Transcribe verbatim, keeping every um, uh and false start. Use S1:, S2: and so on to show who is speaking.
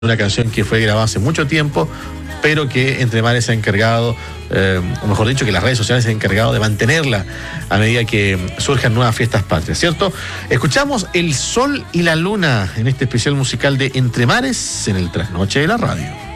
S1: una canción que fue grabada hace mucho tiempo, pero que Entre Mares se ha encargado, eh, o mejor dicho, que las redes sociales se han encargado de mantenerla a medida que surjan nuevas fiestas patrias, ¿cierto? Escuchamos El Sol y la Luna en este especial musical de Entre Mares en el Trasnoche de la Radio.